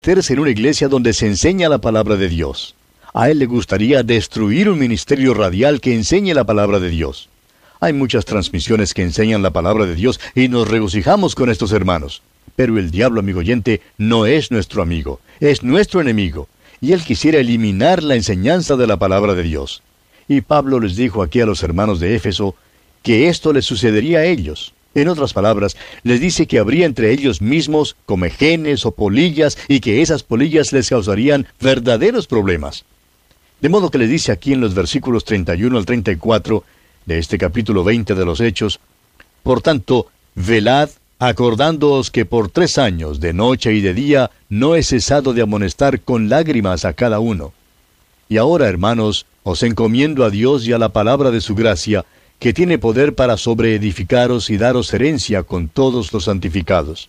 meterse en una iglesia donde se enseña la palabra de Dios. A él le gustaría destruir un ministerio radial que enseñe la palabra de Dios. Hay muchas transmisiones que enseñan la palabra de Dios y nos regocijamos con estos hermanos. Pero el diablo, amigo oyente, no es nuestro amigo, es nuestro enemigo. Y él quisiera eliminar la enseñanza de la palabra de Dios. Y Pablo les dijo aquí a los hermanos de Éfeso que esto les sucedería a ellos. En otras palabras, les dice que habría entre ellos mismos comejenes o polillas y que esas polillas les causarían verdaderos problemas. De modo que les dice aquí en los versículos 31 al 34 de este capítulo 20 de los Hechos: por tanto, velad, acordándoos que por 3 años, de noche y de día, no he cesado de amonestar con lágrimas a cada uno. Y ahora, hermanos, os encomiendo a Dios y a la palabra de su gracia, que tiene poder para sobreedificaros y daros herencia con todos los santificados.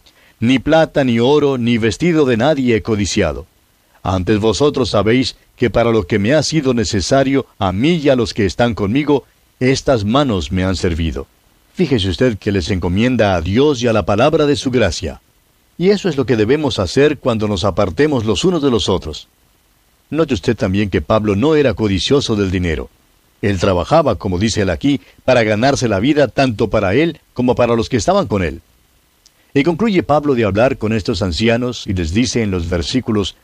Ni plata, ni oro, ni vestido de nadie he codiciado. Antes vosotros sabéis que para lo que me ha sido necesario, a mí y a los que están conmigo, estas manos me han servido. Fíjese usted que les encomienda a Dios y a la palabra de su gracia. Y eso es lo que debemos hacer cuando nos apartemos los unos de los otros. Note usted también que Pablo no era codicioso del dinero. Él trabajaba, como dice él aquí, para ganarse la vida tanto para él como para los que estaban con él. Y concluye Pablo de hablar con estos ancianos y les dice en los versículos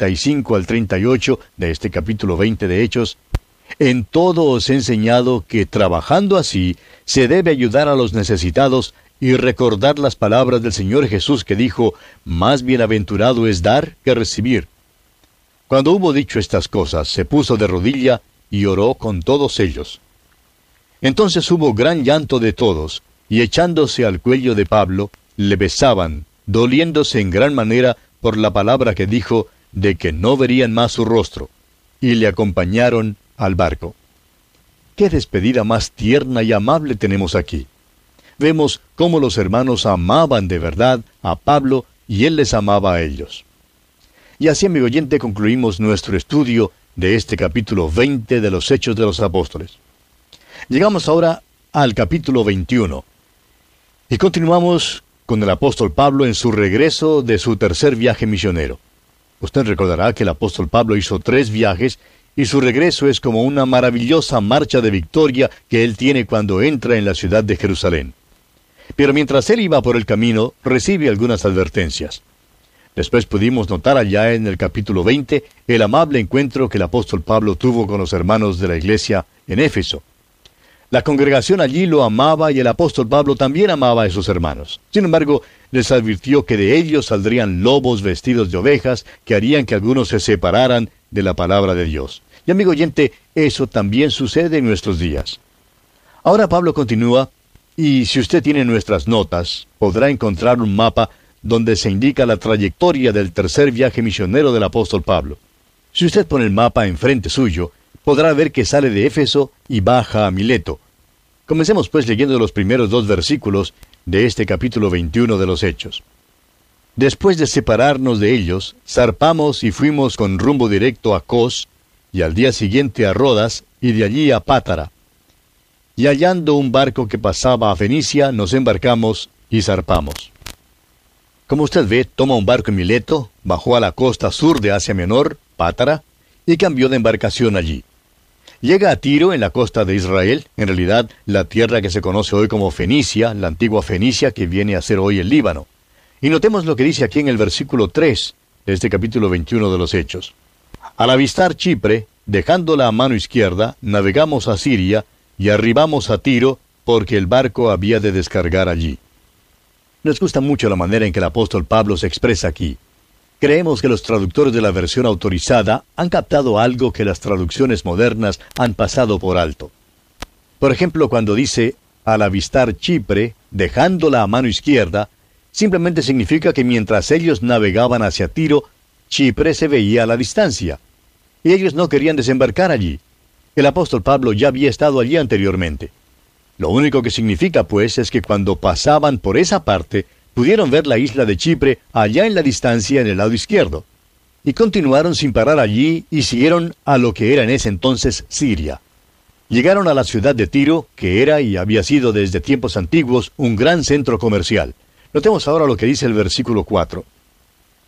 35 al 38 de este capítulo 20 de Hechos: en todo os he enseñado que trabajando así se debe ayudar a los necesitados y recordar las palabras del Señor Jesús que dijo: más bienaventurado es dar que recibir. Cuando hubo dicho estas cosas, se puso de rodilla y oró con todos ellos. Entonces hubo gran llanto de todos, y echándose al cuello de Pablo, le besaban, doliéndose en gran manera por la palabra que dijo, de que no verían más su rostro, y le acompañaron al barco. ¡Qué despedida más tierna y amable tenemos aquí! Vemos cómo los hermanos amaban de verdad a Pablo, y él les amaba a ellos. Y así, amigo oyente, concluimos nuestro estudio de este capítulo 20 de los Hechos de los Apóstoles. Llegamos ahora al capítulo 21. Y continuamos con el apóstol Pablo en su regreso de su tercer viaje misionero. Usted recordará que el apóstol Pablo hizo 3 viajes, y su regreso es como una maravillosa marcha de victoria que él tiene cuando entra en la ciudad de Jerusalén. Pero mientras él iba por el camino, recibe algunas advertencias. Después pudimos notar allá en el capítulo 20 el amable encuentro que el apóstol Pablo tuvo con los hermanos de la iglesia en Éfeso. La congregación allí lo amaba y el apóstol Pablo también amaba a esos hermanos. Sin embargo, les advirtió que de ellos saldrían lobos vestidos de ovejas que harían que algunos se separaran de la palabra de Dios. Y amigo oyente, eso también sucede en nuestros días. Ahora Pablo continúa, y si usted tiene nuestras notas, podrá encontrar un mapa donde se indica la trayectoria del tercer viaje misionero del apóstol Pablo. Si usted pone el mapa enfrente suyo, podrá ver que sale de Éfeso y baja a Mileto. Comencemos pues leyendo los primeros 2 versículos de este capítulo 21 de los Hechos. Después de separarnos de ellos, zarpamos y fuimos con rumbo directo a Cos, y al día siguiente a Rodas, y de allí a Pátara. Y hallando un barco que pasaba a Fenicia, nos embarcamos y zarpamos. Como usted ve, toma un barco en Mileto, bajó a la costa sur de Asia Menor, Pátara, y cambió de embarcación allí. Llega a Tiro, en la costa de Israel, en realidad la tierra que se conoce hoy como Fenicia, la antigua Fenicia que viene a ser hoy el Líbano. Y notemos lo que dice aquí en el versículo 3 de este capítulo 21 de los Hechos. Al avistar Chipre, dejándola a mano izquierda, navegamos a Siria y arribamos a Tiro, porque el barco había de descargar allí. Nos gusta mucho la manera en que el apóstol Pablo se expresa aquí. Creemos que los traductores de la versión autorizada han captado algo que las traducciones modernas han pasado por alto. Por ejemplo, cuando dice, al avistar Chipre, dejándola a mano izquierda, simplemente significa que mientras ellos navegaban hacia Tiro, Chipre se veía a la distancia. Y ellos no querían desembarcar allí. El apóstol Pablo ya había estado allí anteriormente. Lo único que significa, pues, es que cuando pasaban por esa parte, pudieron ver la isla de Chipre allá en la distancia en el lado izquierdo. Y continuaron sin parar allí y siguieron a lo que era en ese entonces Siria. Llegaron a la ciudad de Tiro, que era y había sido desde tiempos antiguos un gran centro comercial. Notemos ahora lo que dice el versículo 4.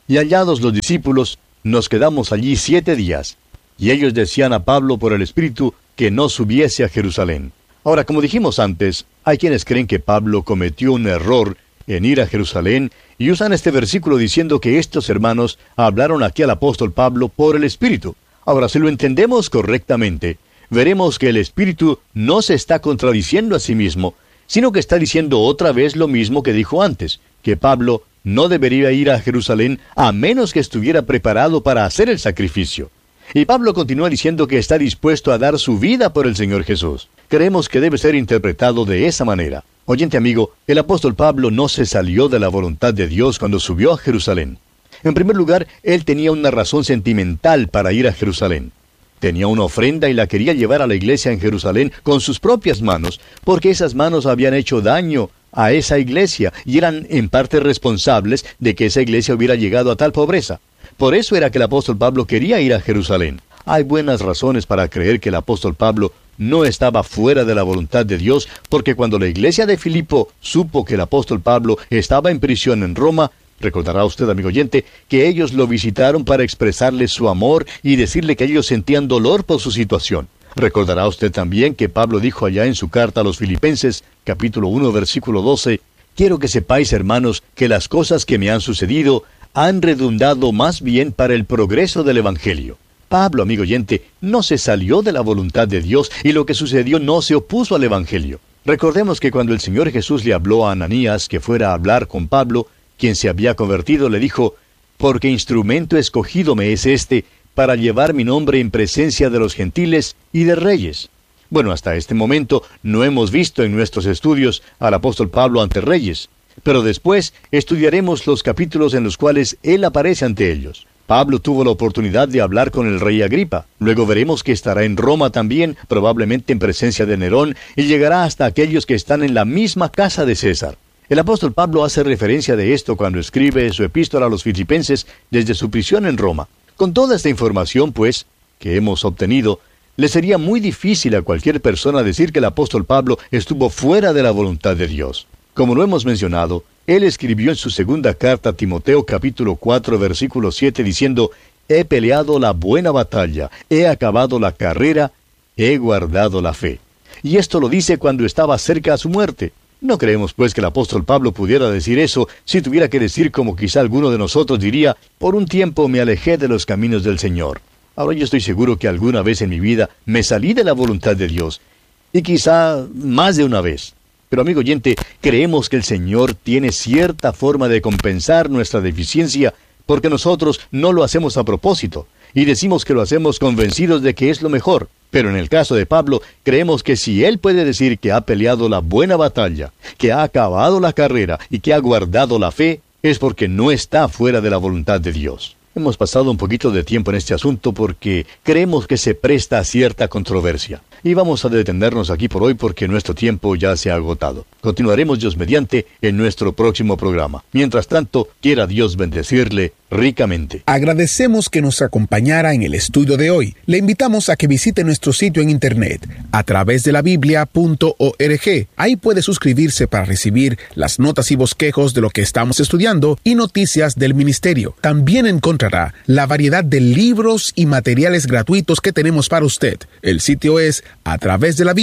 Y hallados los discípulos, nos quedamos allí 7 días. Y ellos decían a Pablo por el Espíritu que no subiese a Jerusalén. Ahora, como dijimos antes, hay quienes creen que Pablo cometió un error en ir a Jerusalén y usan este versículo diciendo que estos hermanos hablaron aquí al apóstol Pablo por el Espíritu. Ahora, si lo entendemos correctamente, veremos que el Espíritu no se está contradiciendo a sí mismo, sino que está diciendo otra vez lo mismo que dijo antes, que Pablo no debería ir a Jerusalén a menos que estuviera preparado para hacer el sacrificio. Y Pablo continúa diciendo que está dispuesto a dar su vida por el Señor Jesús. Creemos que debe ser interpretado de esa manera. Oyente amigo, el apóstol Pablo no se salió de la voluntad de Dios cuando subió a Jerusalén. En primer lugar, él tenía una razón sentimental para ir a Jerusalén. Tenía una ofrenda y la quería llevar a la iglesia en Jerusalén con sus propias manos, porque esas manos habían hecho daño a esa iglesia y eran en parte responsables de que esa iglesia hubiera llegado a tal pobreza. Por eso era que el apóstol Pablo quería ir a Jerusalén. Hay buenas razones para creer que el apóstol Pablo no estaba fuera de la voluntad de Dios, porque cuando la iglesia de Filipo supo que el apóstol Pablo estaba en prisión en Roma, recordará usted, amigo oyente, que ellos lo visitaron para expresarle su amor y decirle que ellos sentían dolor por su situación. Recordará usted también que Pablo dijo allá en su carta a los Filipenses, capítulo 1, versículo 12, «Quiero que sepáis, hermanos, que las cosas que me han sucedido han redundado más bien para el progreso del Evangelio». Pablo, amigo oyente, no se salió de la voluntad de Dios y lo que sucedió no se opuso al Evangelio. Recordemos que cuando el Señor Jesús le habló a Ananías que fuera a hablar con Pablo, quien se había convertido, le dijo, «Porque instrumento escogido me es este para llevar mi nombre en presencia de los gentiles y de reyes». Bueno, hasta este momento no hemos visto en nuestros estudios al apóstol Pablo ante reyes, pero después estudiaremos los capítulos en los cuales él aparece ante ellos. Pablo tuvo la oportunidad de hablar con el rey Agripa. Luego veremos que estará en Roma también, probablemente en presencia de Nerón, y llegará hasta aquellos que están en la misma casa de César. El apóstol Pablo hace referencia de esto cuando escribe su epístola a los Filipenses desde su prisión en Roma. Con toda esta información, pues, que hemos obtenido, le sería muy difícil a cualquier persona decir que el apóstol Pablo estuvo fuera de la voluntad de Dios. Como lo hemos mencionado, él escribió en su segunda carta a Timoteo capítulo 4 versículo 7 diciendo, «He peleado la buena batalla, he acabado la carrera, he guardado la fe». Y esto lo dice cuando estaba cerca a su muerte. No creemos pues que el apóstol Pablo pudiera decir eso si tuviera que decir como quizá alguno de nosotros diría, «Por un tiempo me alejé de los caminos del Señor». Ahora yo estoy seguro que alguna vez en mi vida me salí de la voluntad de Dios, y quizá más de una vez. Pero amigo oyente, creemos que el Señor tiene cierta forma de compensar nuestra deficiencia porque nosotros no lo hacemos a propósito y decimos que lo hacemos convencidos de que es lo mejor. Pero en el caso de Pablo, creemos que si él puede decir que ha peleado la buena batalla, que ha acabado la carrera y que ha guardado la fe, es porque no está fuera de la voluntad de Dios. Hemos pasado un poquito de tiempo en este asunto porque creemos que se presta a cierta controversia. Y vamos a detenernos aquí por hoy porque nuestro tiempo ya se ha agotado. Continuaremos, Dios mediante, en nuestro próximo programa. Mientras tanto, quiera Dios bendecirle ricamente. Agradecemos que nos acompañara en el estudio de hoy. Le invitamos a que visite nuestro sitio en internet a través de la biblia.org. Ahí puede suscribirse para recibir las notas y bosquejos de lo que estamos estudiando y noticias del ministerio. También encontrará la variedad de libros y materiales gratuitos que tenemos para usted. El sitio es a través de la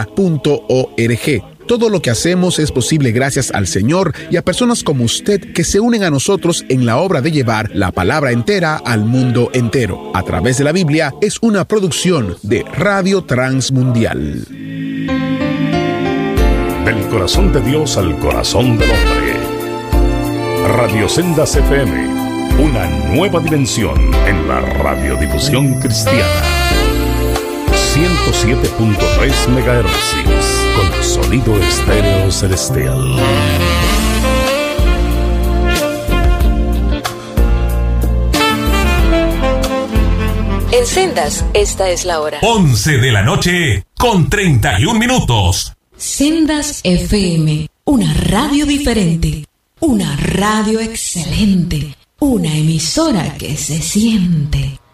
biblia.org. Todo lo que hacemos es posible gracias al Señor y a personas como usted que se unen a nosotros en la obra de llevar la palabra entera al mundo entero. A través de la Biblia es una producción de Radio Transmundial. Del corazón de Dios al corazón del hombre. Radio Sendas FM, una nueva dimensión en la radiodifusión cristiana. 107.3 MHz, con sonido estéreo celestial. En Sendas, esta es la hora. 11 de la noche, con 31 minutos. Sendas FM, una radio diferente, una radio excelente, una emisora que se siente.